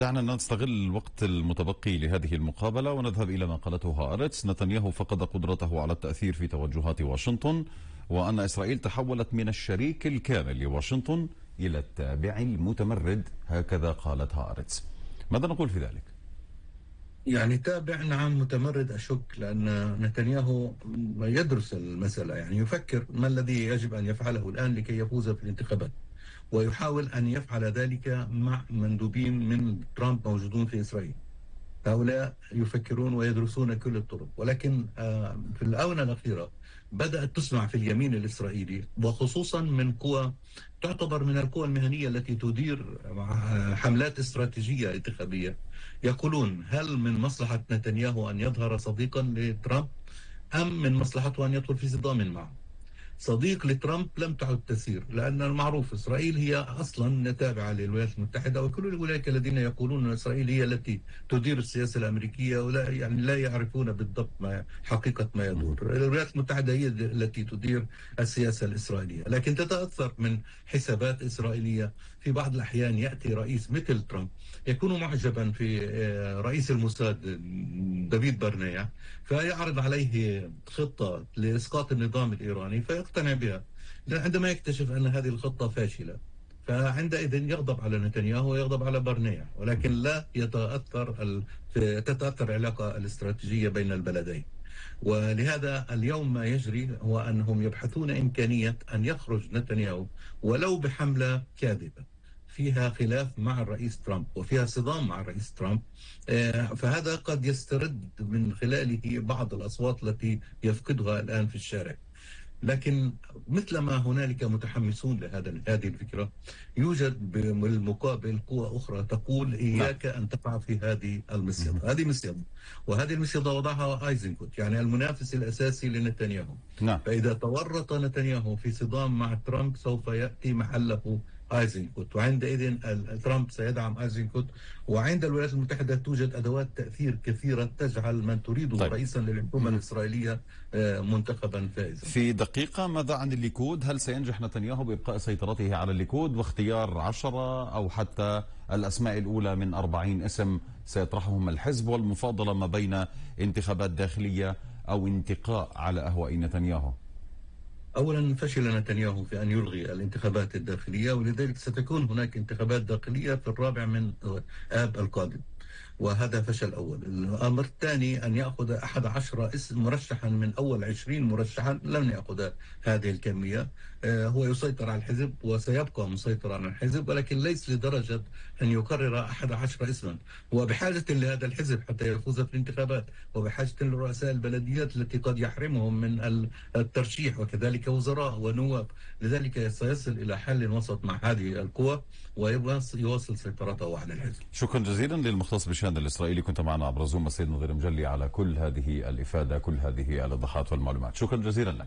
دعنا نستغل الوقت المتبقي لهذه المقابلة ونذهب إلى ما قالته هآرتس. نتنياهو فقد قدرته على التأثير في توجهات واشنطن، وأن إسرائيل تحولت من الشريك الكامل لواشنطن إلى التابع المتمرد، هكذا قالت هآرتس. ماذا نقول في ذلك؟ يعني تابع، نعم، متمرد أشك، لأن نتنياهو يدرس المسألة، يعني يفكر ما الذي يجب أن يفعله الآن لكي يفوز في الانتخابات، ويحاول أن يفعل ذلك مع مندوبين من ترامب موجودون في إسرائيل. هؤلاء يفكرون ويدرسون كل الطرق، ولكن في الآونة الأخيرة بدأت تسمع في اليمين الإسرائيلي، وخصوصا من قوى تعتبر من القوى المهنية التي تدير حملات استراتيجية انتخابية، يقولون: هل من مصلحة نتنياهو أن يظهر صديقا لترامب، أم من مصلحته أن يدخل في صدام معه؟ صديق لترامب لم تعد تسير، لأن المعروف إسرائيل هي أصلا تابعة للولايات المتحدة، وكل أولئك الذين يقولون أن إسرائيل هي التي تدير السياسة الأمريكية ولا يعني لا يعرفون بالضبط حقيقة ما يدور. الولايات المتحدة هي التي تدير السياسة الإسرائيلية، لكن تتأثر من حسابات إسرائيلية. في بعض الأحيان يأتي رئيس مثل ترامب يكون معجبا في رئيس الموساد دافيد برنيع، فيعرض عليه خطة لإسقاط النظام الإيراني فيقتنع بها، عندما يكتشف أن هذه الخطة فاشلة، فعندئذ يغضب على نتنياهو ويغضب على برنيع، ولكن لا تتأثر العلاقة الاستراتيجية بين البلدين. ولهذا اليوم ما يجري هو أنهم يبحثون إمكانية أن يخرج نتنياهو ولو بحملة كاذبة فيها خلاف مع الرئيس ترامب وفيها صدام مع الرئيس ترامب، فهذا قد يسترد من خلاله بعض الأصوات التي يفقدها الآن في الشارع. لكن مثلما هنالك متحمسون هذه الفكرة، يوجد بالمقابل قوى أخرى تقول: إياك أن تقع في هذه المصيدة. هذه مصيدة، وهذه المصيدة وضعها أيزنكوت، يعني المنافس الأساسي لنتنياهو. فإذا تورط نتنياهو في صدام مع ترامب سوف يأتي محله ايزنكوت، وعندئذ ترامب سيدعم ايزنكوت. وعند الولايات المتحدة توجد أدوات تأثير كثيرة تجعل من تريده رئيسا للحكومة الإسرائيلية منتخبا فائزا. في دقيقة، ماذا عن الليكود؟ هل سينجح نتنياهو بإبقاء سيطرته على الليكود واختيار 10 أو حتى الأسماء الأولى من 40 اسم سيطرحهم الحزب، والمفاضلة ما بين انتخابات داخلية أو انتقاء على أهواء نتنياهو؟ أولا، فشل نتنياهو في أن يلغي الانتخابات الداخلية، ولذلك ستكون هناك انتخابات داخلية في 4 من آب القادم، وهذا فشل أول. الأمر الثاني أن يأخذ 11 اسم مرشحا من أول 20 مرشحا، لن يأخذ هذه الكمية. هو يسيطر على الحزب وسيبقى مسيطر على الحزب، ولكن ليس لدرجة أن يقرر 11 اسما. هو بحاجة لهذا الحزب حتى يفوز في الانتخابات، وبحاجة لرؤساء البلديات التي قد يحرمهم من الترشيح، وكذلك وزراء ونواب. لذلك سيصل إلى حل وسط مع هذه القوى ويواصل سيطرته على الحزب. شكرا جزيلا للمختص بالشأن الإسرائيلي، كنت معنا عبر زوم السيد نظير مجلي، على كل هذه الإفادة، كل هذه الإيضاحات والمعلومات. شكرا جزيلا لك.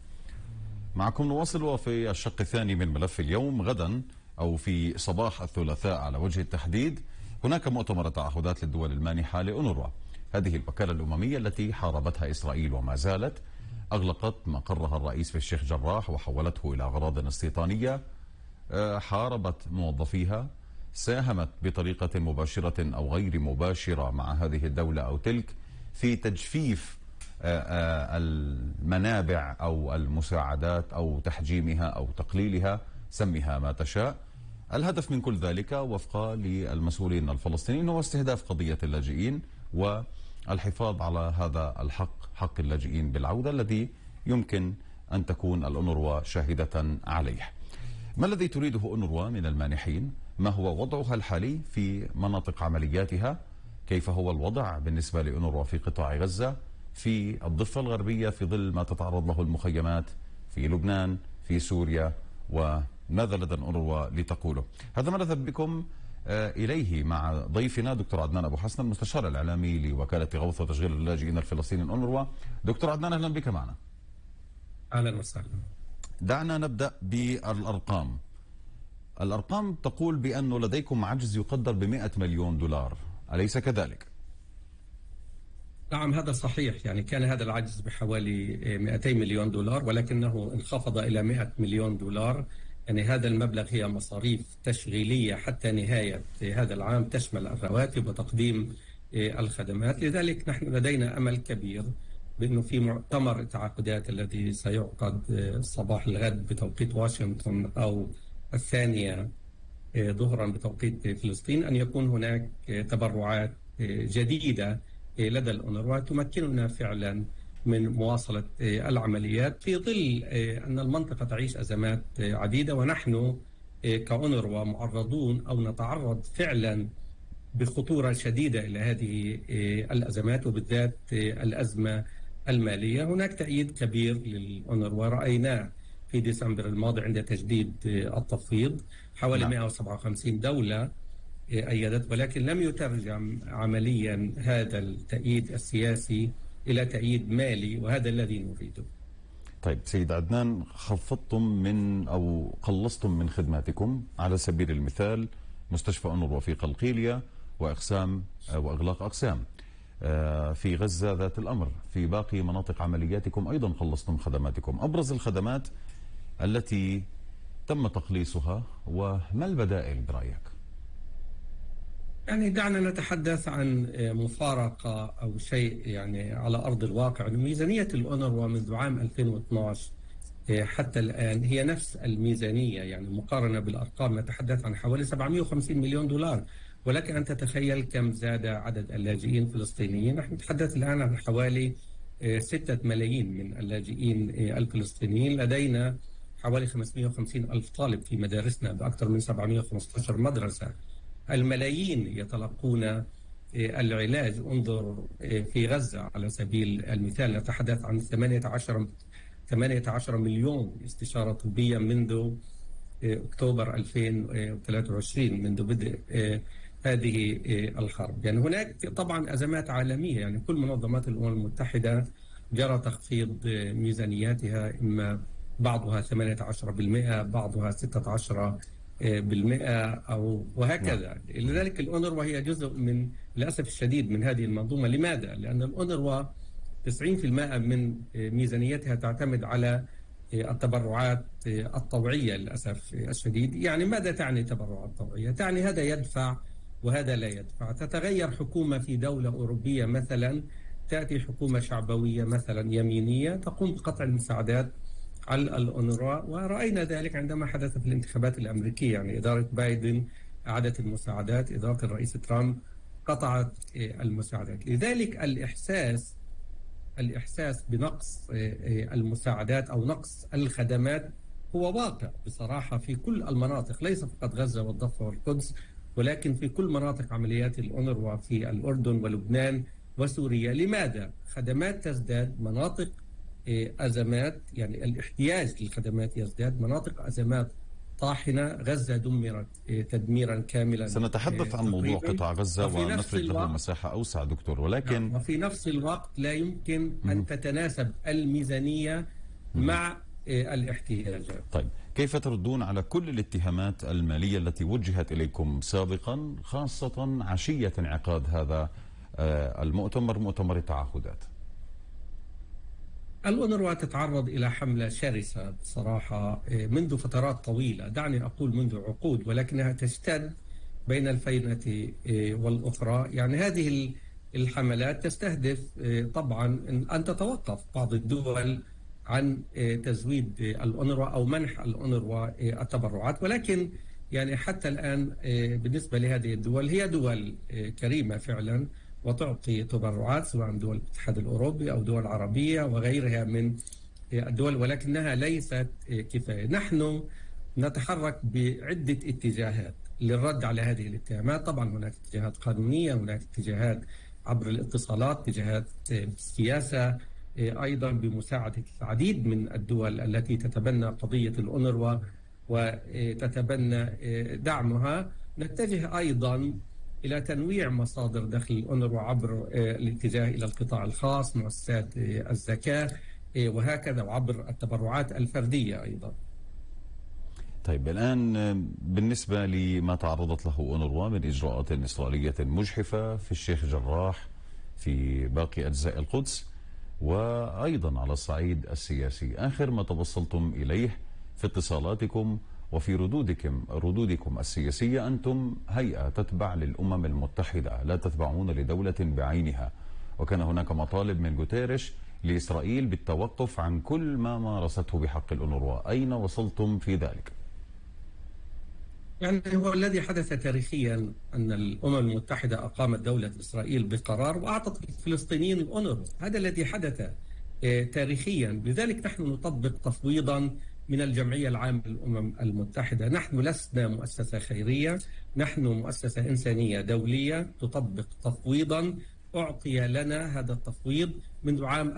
معكم نواصل، وفي الشق الثاني من ملف اليوم، غدا أو في صباح الثلاثاء على وجه التحديد، هناك مؤتمر تعهدات للدول المانحة لأونروا. هذه الوكالة الأممية التي حاربتها إسرائيل وما زالت، أغلقت مقرها الرئيس في الشيخ جراح وحولته إلى أغراض استيطانية. حاربت موظفيها، ساهمت بطريقة مباشرة أو غير مباشرة مع هذه الدولة أو تلك في تجفيف المنابع أو المساعدات أو تحجيمها أو تقليلها، سميها ما تشاء. الهدف من كل ذلك وفقا للمسؤولين الفلسطينيين هو استهداف قضية اللاجئين والحفاظ على هذا الحق، حق اللاجئين بالعودة، الذي يمكن أن تكون الأونروا شاهدة عليه. ما الذي تريده أونروا من المانحين؟ ما هو وضعها الحالي في مناطق عملياتها؟ كيف هو الوضع بالنسبة لأونروا في قطاع غزة، في الضفة الغربية، في ظل ما تتعرض له المخيمات في لبنان، في سوريا، وماذا لدى أونروا لتقوله؟ هذا ما نذهب بكم إليه مع ضيفنا دكتور عدنان أبو حسن، المستشار الإعلامي لوكالة غوث وتشغيل اللاجئين الفلسطينيين أونروا. دكتور عدنان، أهلا بك معنا. أهلا وسهلا. دعنا نبدأ بالأرقام. الأرقام تقول بأنه لديكم عجز يقدر ب100 مليون دولار، أليس كذلك؟ نعم، هذا صحيح. يعني كان هذا العجز بحوالي 200 مليون دولار، ولكنه انخفض إلى 100 مليون دولار يعني هذا المبلغ هي مصاريف تشغيلية حتى نهاية هذا العام، تشمل الرواتب وتقديم الخدمات. لذلك نحن لدينا أمل كبير بأنه في مؤتمر التعاقدات الذي سيعقد صباح الغد بتوقيت واشنطن أو الثانية ظهرا بتوقيت فلسطين أن يكون هناك تبرعات جديدة لدى الأونروا تمكننا فعلا من مواصلة العمليات في ظل أن المنطقة تعيش أزمات عديدة، ونحن كأونروا معرضون أو نتعرض فعلا بخطورة شديدة إلى هذه الأزمات، وبالذات الأزمة المالية. هناك تأييد كبير للأونروا رأيناه في ديسمبر الماضي عند تجديد التفويض، حوالي 157 دولة أيدت، ولكن لم يترجم عمليا هذا التأييد السياسي إلى تأييد مالي، وهذا الذي نريده. طيب سيد عدنان، خفضتم من أو قلصتم من خدماتكم، على سبيل المثال مستشفى أونروا في قلقيلية وإقسام وإغلاق أقسام في غزة ذات الأمر. في باقي مناطق عملياتكم أيضا قلصتم خدماتكم. أبرز الخدمات التي تم تقليصها وما البدائل برأيك؟ يعني دعنا نتحدث عن مفارقة أو شيء يعني على أرض الواقع. ميزانية الأونروا منذ عام 2012 حتى الآن هي نفس الميزانية، يعني مقارنة بالأرقام نتحدث عن حوالي 750 مليون دولار، ولكن أن تتخيل كم زاد عدد اللاجئين الفلسطينيين. نحن نتحدث الآن عن حوالي 6 ملايين من اللاجئين الفلسطينيين. لدينا حوالي 550 ألف طالب في مدارسنا بأكثر من 715 مدرسة. الملايين يتلقون العلاج. انظر في غزة على سبيل المثال، نتحدث عن 18 مليون استشارة طبية منذ أكتوبر 2023، منذ بدء هذه الحرب. يعني هناك طبعا أزمات عالمية، يعني كل منظمات الأمم المتحدة جرى تخفيض ميزانياتها، إما بعضها 18%، بعضها 16% أو وهكذا. لذلك الأونروا هي جزء من، للأسف الشديد، من هذه المنظومة. لماذا؟ لأن الأونروا 90% من ميزانيتها تعتمد على التبرعات الطوعية للأسف الشديد. يعني ماذا تعني تبرعات طوعية؟ تعني هذا يدفع وهذا لا يدفع. تتغير حكومة في دولة أوروبية مثلا، تأتي حكومة شعبوية مثلا يمينية تقوم بقطع المساعدات على الأونروا، ورأينا ذلك عندما حدث في الانتخابات الأمريكية. يعني إدارة بايدن أعادت المساعدات، إدارة الرئيس ترامب قطعت المساعدات. لذلك الإحساس بنقص المساعدات أو نقص الخدمات هو واقع بصراحة في كل المناطق، ليس فقط غزة والضفة والقدس، ولكن في كل مناطق عمليات الأونروا في الأردن ولبنان وسوريا. لماذا؟ خدمات تزداد، مناطق أزمات، يعني الاحتياج للخدمات يزداد، مناطق أزمات طاحنة. غزة دمرت تدميرا كاملا. سنتحدث عن موضوع قطاع غزة ونفرد له مساحة أوسع دكتور، ولكن وفي نفس الوقت لا يمكن أن تتناسب الميزانية مع الاحتياجات. طيب كيف تردون على كل الاتهامات المالية التي وجهت إليكم سابقا، خاصة عشية انعقاد هذا المؤتمر، مؤتمر التعاقدات؟ الأونروا تتعرض إلى حملة شرسة بصراحة منذ فترات طويلة، دعني أقول منذ عقود، ولكنها تشتد بين الفينة والأخرى. يعني هذه الحملات تستهدف طبعا أن تتوقف بعض الدول عن تزويد الأونروا أو منح الأونروا التبرعات، ولكن يعني حتى الآن بالنسبة لهذه الدول هي دول كريمة فعلا وتعطي تبرعات، سواء دول الاتحاد الأوروبي أو دول عربية وغيرها من الدول، ولكنها ليست كفاية. نحن نتحرك بعدة اتجاهات للرد على هذه الاتهامات. طبعا هناك اتجاهات قانونية، هناك اتجاهات عبر الاتصالات، اتجاهات بالسياسة، أيضا بمساعدة العديد من الدول التي تتبنى قضية الأونروا وتتبنى دعمها. نتجه أيضا إلى تنويع مصادر دخل الأونروا عبر الاتجاه إلى القطاع الخاص، مؤسسات الزكاة وهكذا، وعبر التبرعات الفردية أيضا. طيب الآن بالنسبة لما تعرضت له أونروا من إجراءات إسرائيلية مجحفة في الشيخ جراح، في باقي أجزاء القدس، وأيضا على الصعيد السياسي، آخر ما توصلتم إليه في اتصالاتكم وفي ردودكم السياسية أنتم هيئة تتبع للأمم المتحدة، لا تتبعون لدولة بعينها، وكان هناك مطالب من غوتيريش لإسرائيل بالتوقف عن كل ما مارسته بحق الأونروا. أين وصلتم في ذلك؟ يعني هو الذي حدث تاريخيا أن الأمم المتحدة أقامت دولة إسرائيل بقرار وأعطت الفلسطينيين الأونروا، هذا الذي حدث تاريخيا. لذلك نحن نطبق تفويضا من الجمعية العامة للأمم المتحدة. نحن لسنا مؤسسة خيرية، نحن مؤسسة إنسانية دولية تطبق تفويضا أعطي لنا هذا التفويض منذ عام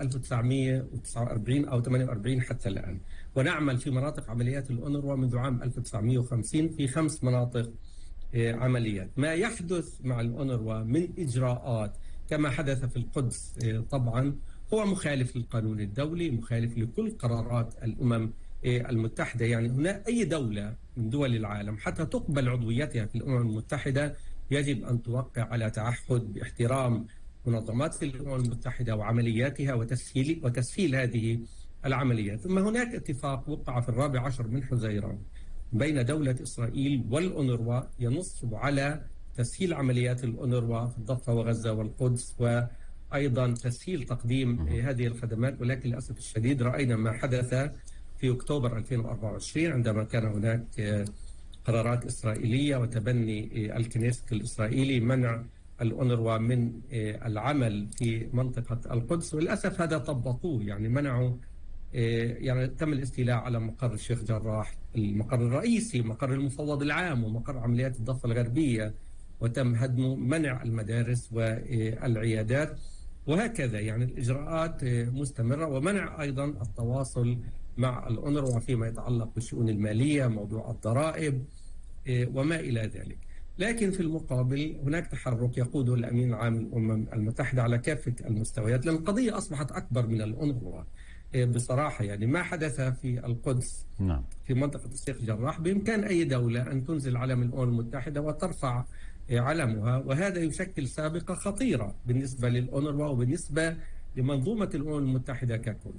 1949 أو 48 حتى الآن، ونعمل في مناطق عمليات الأونروا منذ عام 1950 في 5 مناطق عمليات. ما يحدث مع الأونروا من إجراءات كما حدث في القدس طبعا هو مخالف للقانون الدولي، مخالف لكل قرارات الأمم المتحدة. يعني هنا أي دولة من دول العالم حتى تقبل عضويتها في الأمم المتحدة يجب أن توقع على تعهد باحترام منظمات الأمم المتحدة وعملياتها وتسهيل هذه العمليات. ثم هناك اتفاق وقع في 14 من حزيران بين دولة إسرائيل والأونروا ينص على تسهيل عمليات الأونروا في الضفة وغزة والقدس، وأيضا تسهيل تقديم هذه الخدمات. ولكن للأسف الشديد رأينا ما حدث في أكتوبر 2024 عندما كان هناك قرارات إسرائيلية وتبني الكنيست الإسرائيلي منع الأونروا من العمل في منطقة القدس. وللأسف هذا طبقوه، يعني منعوا، يعني تم الاستيلاء على مقر الشيخ جراح، المقر الرئيسي، مقر المفوض العام ومقر عمليات الضفة الغربية، وتم هدم منع المدارس والعيادات وهكذا. يعني الإجراءات مستمرة، ومنع أيضا التواصل مع الأونروا فيما يتعلق بالشؤون المالية، موضوع الضرائب وما إلى ذلك. لكن في المقابل هناك تحرك يقوده الأمين العام للأمم المتحدة على كافة المستويات، لأن القضية أصبحت أكبر من الأونروا بصراحة. يعني ما حدث في القدس في منطقة الشيخ جراح بإمكان أي دولة أن تنزل علم الأمم المتحدة وترفع علمها، وهذا يشكل سابقة خطيرة بالنسبة للأونروا وبالنسبة لمنظومة الأمم المتحدة ككل.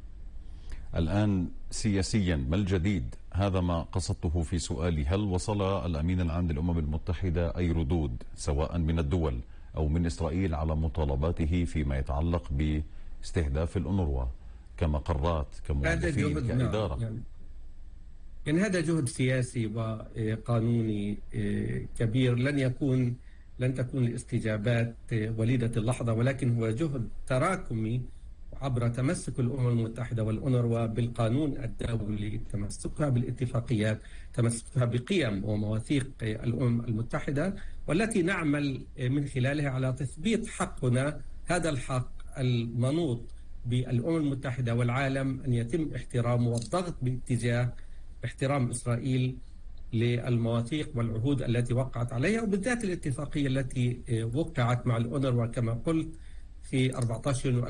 الآن سياسيا ما الجديد؟ هذا ما قصدته في سؤالي. هل وصل الأمين العام للأمم المتحدة أي ردود سواء من الدول أو من إسرائيل على مطالباته فيما يتعلق باستهداف الأونروا كمقرات، كموظفين، كإدارة؟ يعني هذا جهد سياسي وقانوني كبير، لن تكون الاستجابات وليدة اللحظة، ولكن هو جهد تراكمي عبر تمسك الأمم المتحدة والأونروا بالقانون الدولي، تمسكها بالاتفاقيات، تمسكها بقيم ومواثيق الأمم المتحدة، والتي نعمل من خلالها على تثبيت حقنا، هذا الحق المنوط بالأمم المتحدة والعالم أن يتم احترامه، والضغط باتجاه احترام إسرائيل للمواثيق والعهود التي وقعت عليها، وبالذات الاتفاقية التي وقعت مع الأونروا كما قلت في 14 يونيو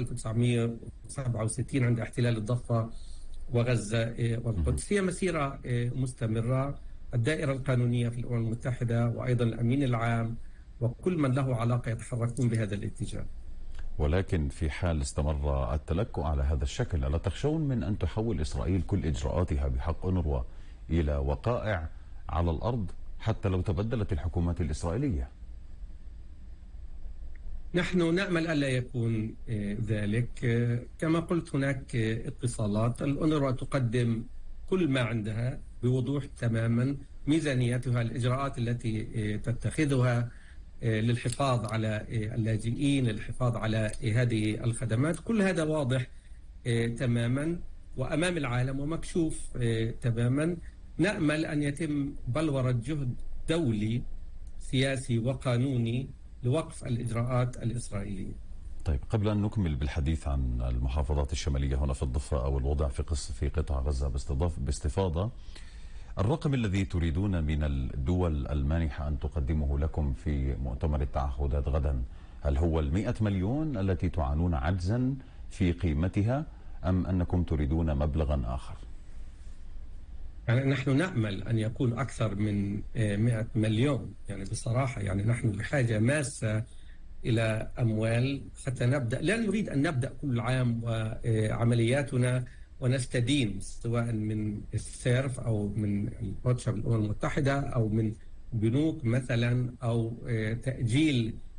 1967 عند احتلال الضفة وغزة والقدس. هي مسيرة مستمرة. الدائرة القانونية في الأمم المتحدة وأيضا الأمين العام وكل من له علاقة يتحركون بهذا الاتجاه. ولكن في حال استمر التلكؤ على هذا الشكل، ألا تخشون من أن تحول إسرائيل كل إجراءاتها بحق أونروا إلى وقائع على الأرض حتى لو تبدلت الحكومات الإسرائيلية؟ نحن نأمل ألا يكون ذلك. كما قلت هناك اتصالات، الأونروا تقدم كل ما عندها بوضوح تماما، ميزانيتها، الإجراءات التي تتخذها للحفاظ على اللاجئين، للحفاظ على هذه الخدمات، كل هذا واضح تماما وأمام العالم ومكشوف تماما. نأمل أن يتم بلورة جهد دولي سياسي وقانوني لوقف الإجراءات الإسرائيلية. طيب، قبل أن نكمل بالحديث عن المحافظات الشمالية هنا في الضفة أو الوضع في قطاع غزة باستفاضة، الرقم الذي تريدون من الدول المانحة أن تقدمه لكم في مؤتمر التعهدات غدا، هل هو 100 مليون التي تعانون عجزا في قيمتها، أم أنكم تريدون مبلغا آخر؟ يعني نحن نأمل أن يكون أكثر من 100 مليون. يعني بصراحة يعني نحن بحاجة ماسة إلى أموال حتى نبدأ. لا نريد أن نبدأ كل عام وعملياتنا ونستدين سواء من السيرف أو من الأوتشا بالأمم المتحدة أو من بنوك مثلا أو تأجيل